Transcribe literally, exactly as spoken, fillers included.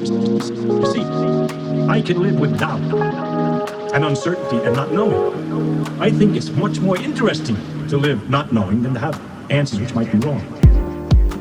You see, I can live with doubt and uncertainty and not knowing. I think it's much more interesting to live not knowing than to have answers which might be wrong.